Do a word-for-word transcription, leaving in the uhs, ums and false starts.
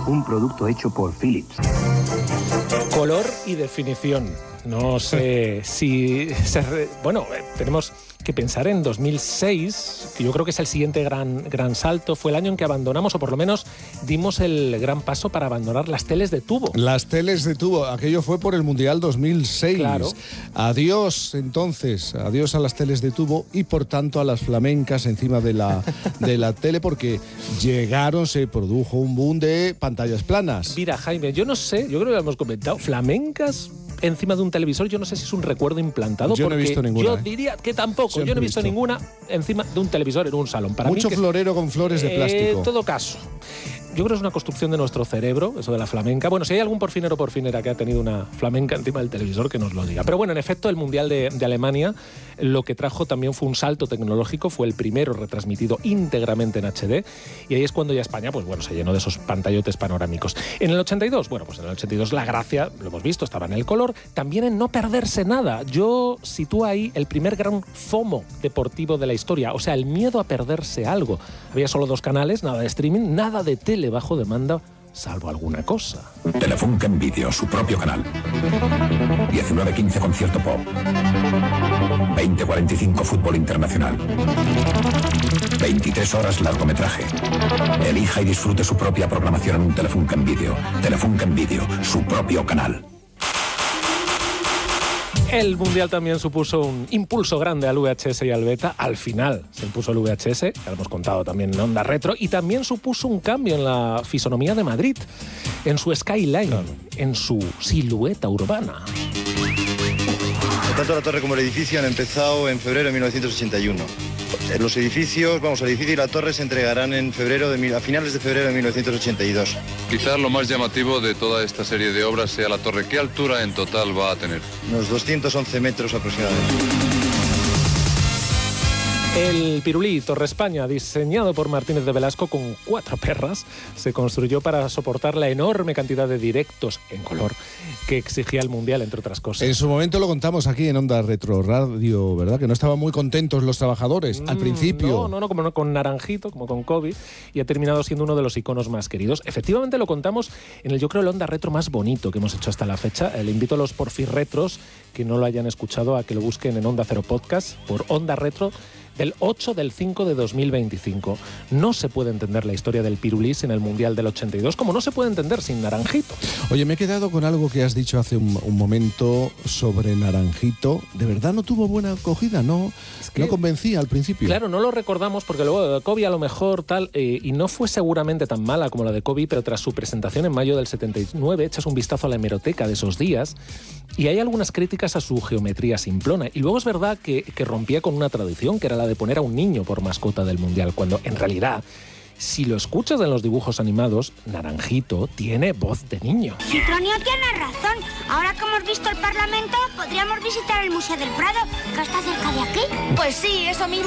un producto hecho por Philips. Color y definición. No sé si... Se re... Bueno, eh, tenemos que pensar en dos mil seis, que yo creo que es el siguiente gran, gran salto. Fue el año en que abandonamos, o por lo menos dimos el gran paso para abandonar las teles de tubo. Las teles de tubo, aquello fue por el Mundial dos mil seis. Claro. Adiós, entonces, adiós a las teles de tubo y por tanto a las flamencas encima de la, de la tele, porque llegaron, se produjo un boom de pantallas planas. Mira, Jaime, yo no sé, yo creo que lo hemos comentado, flamencas encima de un televisor, yo no sé si es un recuerdo implantado. Yo no he visto ninguna. Yo ¿eh? diría que tampoco. Siempre yo no he visto, visto ninguna encima de un televisor en un salón. Para Mucho mí que, florero con flores de plástico. Eh, en todo caso, yo creo que es una construcción de nuestro cerebro, eso de la flamenca. Bueno, si hay algún porfinero o porfinera que ha tenido una flamenca encima del televisor, que nos lo diga. Pero bueno, en efecto, el Mundial de, de Alemania lo que trajo también fue un salto tecnológico, fue el primero retransmitido íntegramente en H D, y ahí es cuando ya España, pues bueno, se llenó de esos pantallotes panorámicos. En el ochenta y dos, bueno, pues en el ochenta y dos la gracia, lo hemos visto, estaba en el color, también en no perderse nada. Yo sitúo ahí el primer gran FOMO deportivo de la historia, o sea, el miedo a perderse algo. Había solo dos canales, nada de streaming, nada de tele bajo demanda, salvo alguna cosa. Telefunken en vídeo, su propio canal. diecinueve quince concierto pop. veinte cuarenta y cinco fútbol internacional. veintitrés horas largometraje. Elija y disfrute su propia programación en un Telefunken en vídeo. Telefunken en vídeo, su propio canal. El Mundial también supuso un impulso grande al V H S y al Beta. Al final se impuso el V H S, ya lo hemos contado también en Onda Retro, y también supuso un cambio en la fisonomía de Madrid, en su skyline, claro, en su silueta urbana. Tanto la torre como el edificio han empezado en febrero de mil novecientos ochenta y uno. Los edificios, vamos, el edificio y la torre se entregarán en febrero de mil, a finales de febrero de mil novecientos ochenta y dos. Quizás lo más llamativo de toda esta serie de obras sea la torre. ¿Qué altura en total va a tener? Unos doscientos once metros aproximadamente. El Pirulí Torre España, diseñado por Martínez de Velasco con cuatro perras, se construyó para soportar la enorme cantidad de directos en color que exigía el Mundial, entre otras cosas. En su momento lo contamos aquí en Onda Retro Radio, ¿verdad? Que no estaban muy contentos los trabajadores mm, al principio. No, no, no, como no, con Naranjito, como con Kobe, y ha terminado siendo uno de los iconos más queridos. Efectivamente lo contamos en el, yo creo, el Onda Retro más bonito que hemos hecho hasta la fecha. Le invito a los porfirretros que no lo hayan escuchado a que lo busquen en Onda Cero Podcast por Onda Retro del ocho del cinco de dos mil veinticinco. No se puede entender la historia del Pirulí sin el Mundial del ochenta y dos, como no se puede entender sin Naranjito. Oye, me he quedado con algo que has dicho hace un, un momento sobre Naranjito. ¿De verdad no tuvo buena acogida? ¿No, es que, no convencía al principio? Claro, no lo recordamos porque luego de Kobe a lo mejor tal, eh, y no fue seguramente tan mala como la de Kobe, pero tras su presentación en mayo del setenta y nueve, echas un vistazo a la hemeroteca de esos días y hay algunas críticas a su geometría simplona. Y luego es verdad que, que rompía con una tradición, que era la de poner a un niño por mascota del Mundial, cuando en realidad, si lo escuchas en los dibujos animados, Naranjito tiene voz de niño. Citronio tiene razón. Ahora que hemos visto el Parlamento, podríamos visitar el Museo del Prado, que está cerca de aquí. Pues sí, eso mismo.